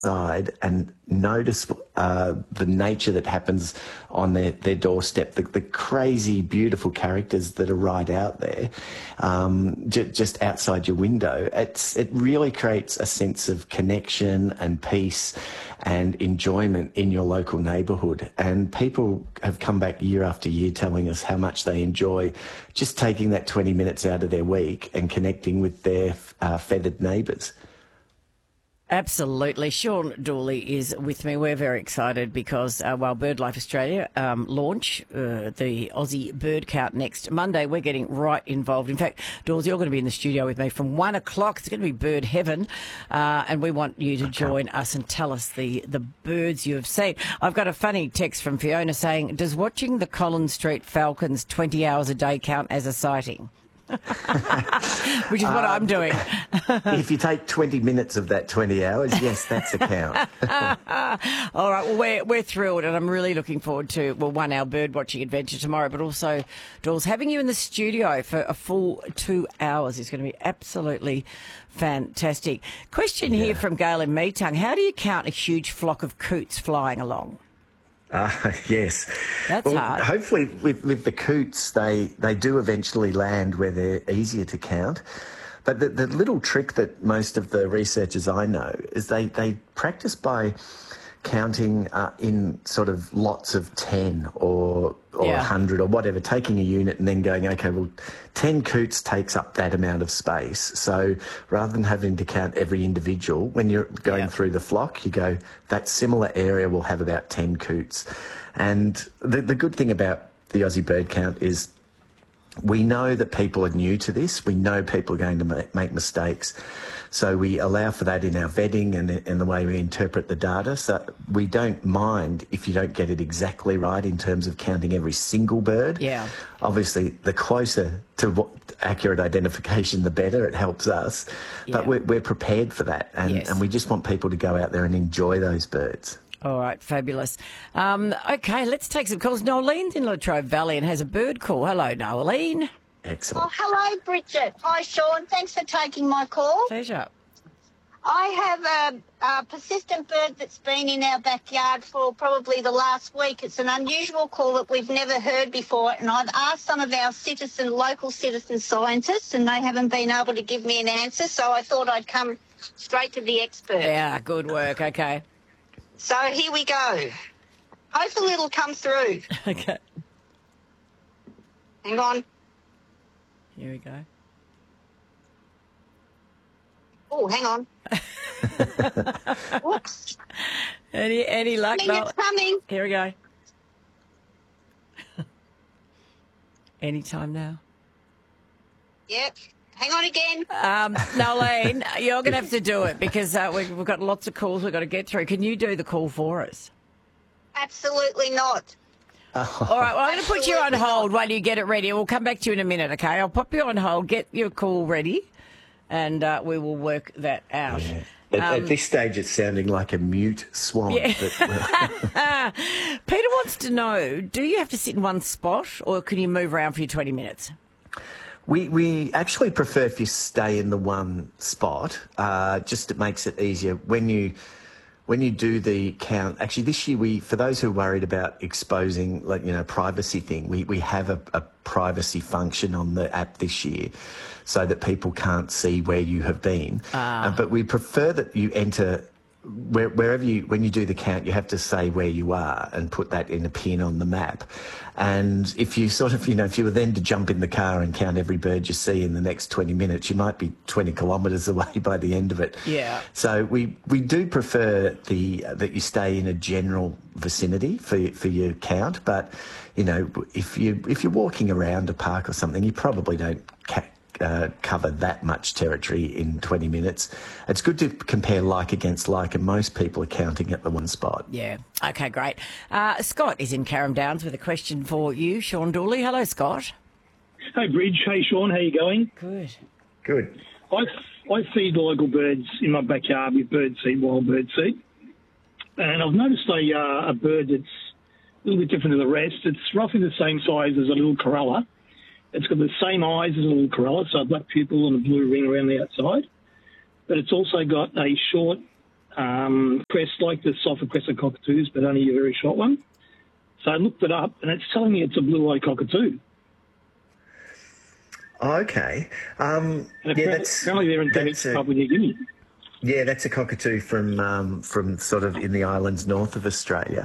outside and notice the nature that happens on their doorstep, the crazy, beautiful characters that are right out there, just outside your window. It really creates a sense of connection and peace and enjoyment in your local neighbourhood. And people have come back year after year telling us how much they enjoy just taking that 20 minutes out of their week and connecting with their feathered neighbours. Absolutely. Sean Dooley is with me. We're very excited because while BirdLife Australia launch the Aussie bird count next Monday, we're getting right involved. In fact, Dawes, you're going to be in the studio with me from 1 o'clock. It's going to be bird heaven, and we want you to join us and tell us the birds you have seen. I've got a funny text from Fiona saying, does watching the Collins Street Falcons 20 hours a day count as a sighting? Which is what I'm doing. If you take 20 minutes of that 20 hours, yes, that's a count. All right, well, we're thrilled, and I'm really looking forward to, our bird watching adventure tomorrow, but also, Dawes, having you in the studio for a full 2 hours is going to be absolutely fantastic. Question here from Gail in Meetung. How do you count a huge flock of coots flying along? Yes. That's hard. Hopefully with the coots, they do eventually land where they're easier to count. But the little trick that most of the researchers I know is they practice by counting in sort of lots of 10 or 100 or whatever, taking a unit and then going, okay, well, 10 coots takes up that amount of space. So rather than having to count every individual, when you're going through the flock, you go, that similar area will have about 10 coots. And the good thing about the Aussie bird count is we know that people are new to this. We know people are going to make mistakes. So we allow for that in our vetting and in the way we interpret the data. So we don't mind if you don't get it exactly right in terms of counting every single bird. Yeah. Obviously, the closer to accurate identification, the better. It helps us. Yeah. But we're prepared for that. And we just want people to go out there and enjoy those birds. All right, fabulous. Okay, let's take some calls. Nolene's in Latrobe Valley and has a bird call. Hello, Nolene. Excellent. Oh, hello, Bridget. Hi, Sean. Thanks for taking my call. Pleasure. I have a persistent bird that's been in our backyard for probably the last week. It's an unusual call that we've never heard before, and I've asked some of our local citizen scientists, and they haven't been able to give me an answer, so I thought I'd come straight to the expert. Yeah, good work. Okay. So here we go. Hopefully it'll come through. Okay. Hang on. Here we go. Oh, hang on. Whoops. Any luck? It's coming. Here we go. Anytime now. Yep. Hang on again. Nolene, you're going to have to do it because we've got lots of calls we've got to get through. Can you do the call for us? Absolutely not. All right, well, I'm going to put you on hold while you get it ready. We'll come back to you in a minute, okay? I'll pop you on hold, get your call ready, and we will work that out. Yeah. At this stage, it's sounding like a mute swan. Yeah. Peter wants to know, do you have to sit in one spot or can you move around for your 20 minutes? We actually prefer if you stay in the one spot. Just it makes it easier when you do the count. Actually, this year for those who are worried about exposing, privacy thing, we have a privacy function on the app this year, so that people can't see where you have been. But we prefer that you enter wherever when you do the count, you have to say where you are and put that in a pin on the map. And if you if you were then to jump in the car and count every bird you see in the next 20 minutes, you might be 20 kilometres away by the end of it. Yeah. So we do prefer that you stay in a general vicinity for your count. But, if you're walking around a park or something, you probably don't cover that much territory in 20 minutes. It's good to compare like against like, and most people are counting at the one spot. Yeah. Okay, great. Scott is in Carrum Downs with a question for you, Sean Dooley. Hello, Scott. Hey, Bridge. Hey, Sean. How you going? Good. Good. I feed the local birds in my backyard with bird seed, wild bird seed. And I've noticed a bird that's a little bit different to the rest. It's roughly the same size as a little corella. It's got the same eyes as a little corella, so a black pupil and a blue ring around the outside. But it's also got a short crest, like the sulphur crested cockatoos, but only a very short one. So I looked it up, and it's telling me it's a blue-eyed cockatoo. Okay. And apparently they're endemic to Papua New Guinea. Yeah, that's a cockatoo from sort of in the islands north of Australia.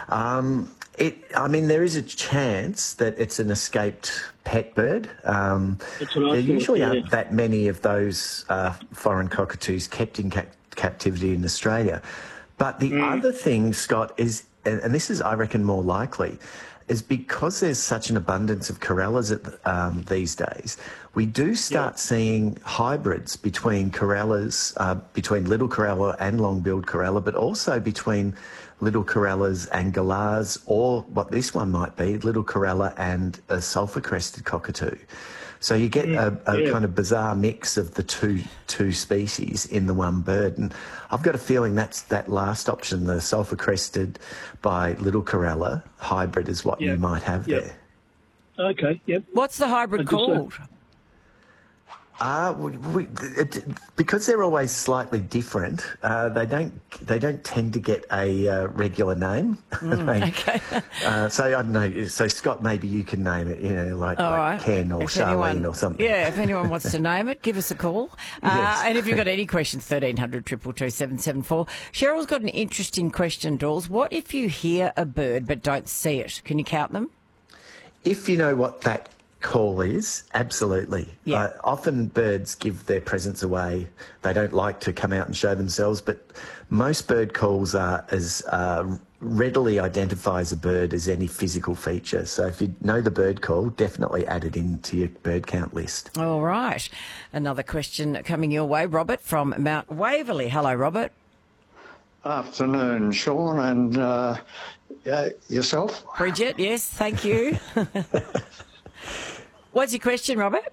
There is a chance that it's an escaped pet bird. There usually aren't that many of those foreign cockatoos kept in captivity in Australia. But the other thing, Scott, is, and this is, I reckon, more likely, is because there's such an abundance of corellas these days, we do start seeing hybrids between corellas, between little corella and long-billed corella, but also between little corellas and galahs, or what this one might be, little corella and a sulphur-crested cockatoo. So you get a kind of bizarre mix of the two species in the one bird. And I've got a feeling that's that last option, the sulphur-crested by little corella hybrid, is what you might have there. Okay, yep. What's the hybrid called? Because they're always slightly different, they don't tend to get a regular name. Okay. So I don't know. So Scott, maybe you can name it. Like Ken or Charlene or something. Yeah, if anyone wants to name it, give us a call. Yes. And if you've got any questions, 1300 222 774. Cheryl's got an interesting question, Dawes. What if you hear a bird but don't see it? Can you count them? If you know what that call is, absolutely. Yeah. Often birds give their presence away. They don't like to come out and show themselves, but most bird calls are as readily identifies a bird as any physical feature. So if you know the bird call, definitely add it into your bird count list. All right. Another question coming your way, Robert from Mount Waverley. Hello, Robert. Afternoon, Sean, and yourself? Bridget, yes, thank you. What's your question, Robert?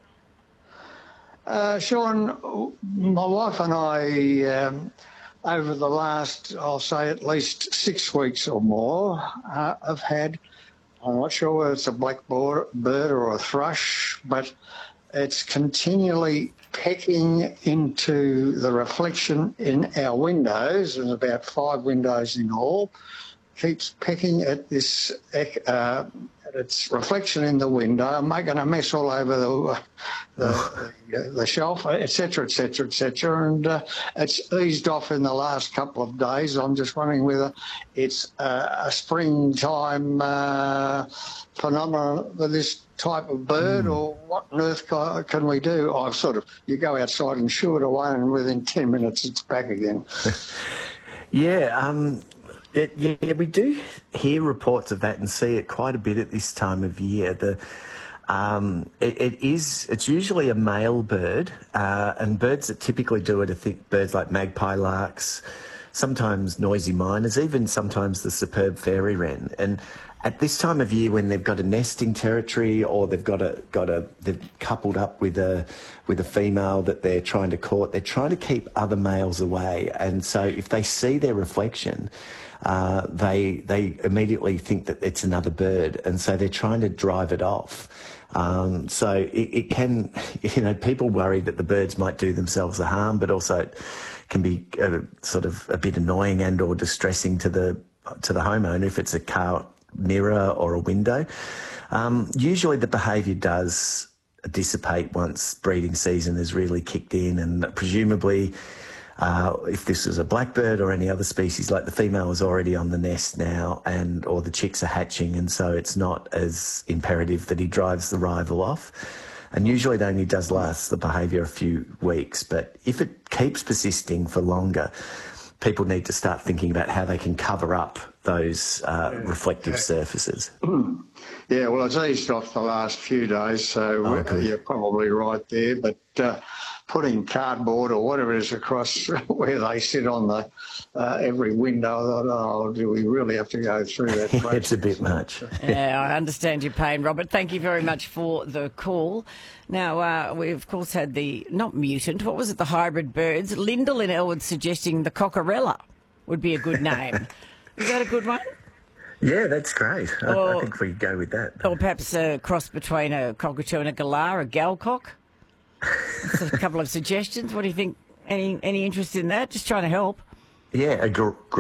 Sean, my wife and I, over the last, I'll say at least 6 weeks or more, have had, I'm not sure whether it's a black bird or a thrush, but it's continually pecking into the reflection in our windows. There's about 5 windows in all. Keeps pecking at this its reflection in the window, making a mess all over the shelf, etc., etc., etc. And it's eased off in the last couple of days. I'm just wondering whether it's a springtime phenomenon with this type of bird, or what on earth can we do? You go outside and shoo it away, and within 10 minutes it's back again. We do hear reports of that and see it quite a bit at this time of year. It's usually a male bird, and birds that typically do it, I think birds like magpie larks, sometimes noisy miners, even sometimes the superb fairy wren. And at this time of year, when they've got a nesting territory, or they've they've coupled up with a female that they're trying to court, they're trying to keep other males away. And so if they see their reflection, they immediately think that it's another bird, and so they're trying to drive it off. So it can, people worry that the birds might do themselves a harm, but also it can be sort of a bit annoying and or distressing to the homeowner if it's a car mirror or a window. Usually the behaviour does dissipate once breeding season has really kicked in, and presumably if this is a blackbird or any other species, like the female is already on the nest now, or the chicks are hatching, and so it's not as imperative that he drives the rival off. And usually it only does last the behaviour a few weeks, but if it keeps persisting for longer, people need to start thinking about how they can cover up those reflective surfaces. Yeah, well, it's eased off the last few days, so you're probably right there. But putting cardboard or whatever it is across where they sit on the every window, I thought, do we really have to go through that? It's a bit much. Yeah, I understand your pain, Robert. Thank you very much for the call. Now, we, of course, had the, not mutant, what was it, the hybrid birds. Lyndall in Elwood suggesting the cockerella would be a good name. Is that a good one? Yeah, that's great. I think we go with that. Or perhaps a cross between a cockatoo and a galah, a galcock. That's a couple of suggestions. What do you think? Any interest in that? Just trying to help. Yeah, a